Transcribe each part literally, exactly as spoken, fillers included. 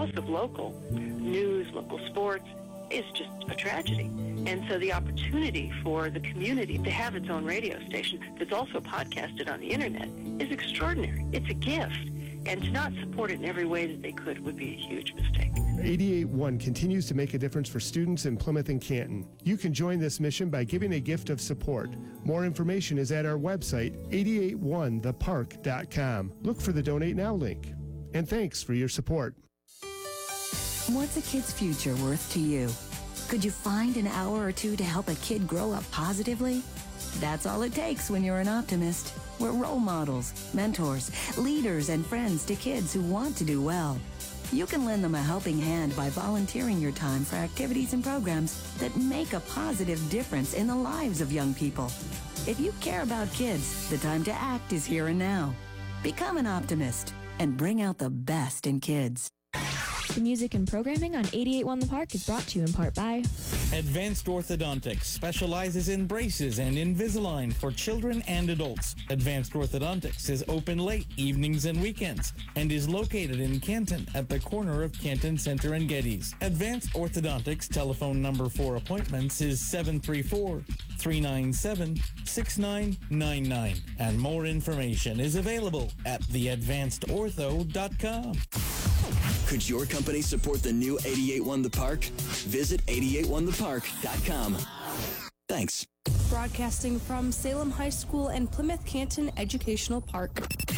loss of local news, local sports, is just a tragedy. And so the opportunity for the community to have its own radio station that's also podcasted on the internet is extraordinary. It's a gift. And to not support it in every way that they could would be a huge mistake. eighty-eight point one continues to make a difference for students in Plymouth and Canton. You can join this mission by giving a gift of support. More information is at our website, eighty-eight one the park dot com. Look for the Donate Now link. And thanks for your support. What's a kid's future worth to you? Could you find an hour or two to help a kid grow up positively? That's all it takes when you're an optimist. We're role models, mentors, leaders, and friends to kids who want to do well. You can lend them a helping hand by volunteering your time for activities and programs that make a positive difference in the lives of young people. If you care about kids, the time to act is here and now. Become an optimist and bring out the best in kids. The music and programming on eighty-eight point one The Park is brought to you in part by Advanced Orthodontics specializes in braces and Invisalign for children and adults. Advanced Orthodontics is open late evenings and weekends and is located in Canton at the corner of Canton Center and Geddes. Advanced Orthodontics telephone number for appointments is seven three four, three nine seven, six nine nine nine. And more information is available at the advanced ortho dot com. Could your company support the new eighty-eight point one The Park? Visit eighty-eight one the park dot com. Thanks. Broadcasting from Salem High School and Plymouth Canton Educational Park.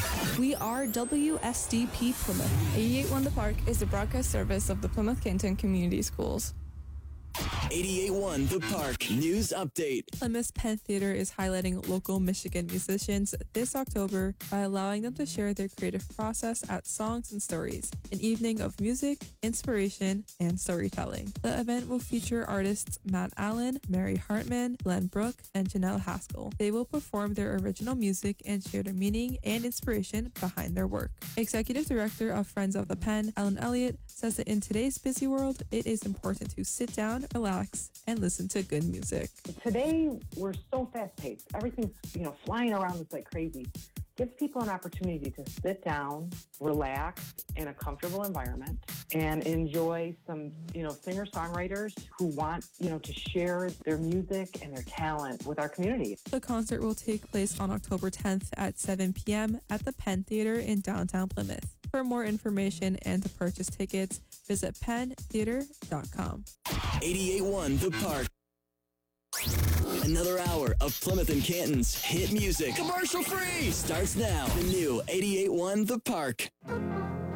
We are W S D P Plymouth. eighty-eight point one The Park is the broadcast service of the Plymouth Canton Community Schools. eighty-eight point one The Park News Update. Plymouth's Penn Theater is highlighting local Michigan musicians this October by allowing them to share their creative process at Songs and Stories, an evening of music, inspiration, and storytelling. The event will feature artists Matt Allen, Mary Hartman, Glenn Brooke, and Janelle Haskell. They will perform their original music and share the meaning and inspiration behind their work. Executive Director of Friends of the Penn, Ellen Elliott, says that in today's busy world, it is important to sit down, relax, and listen to good music. Today, we're so fast-paced. Everything's, you know, flying around us like crazy. Gives people an opportunity to sit down, relax in a comfortable environment, and enjoy some, you know, singer-songwriters who want, you know, to share their music and their talent with our community. The concert will take place on October tenth at seven p.m. at the Penn Theater in downtown Plymouth. For more information and to purchase tickets, visit penn theater dot com. eighty-eight point one The Park. Another hour of Plymouth and Canton's hit music, commercial free, starts now. The new eighty-eight point one The Park.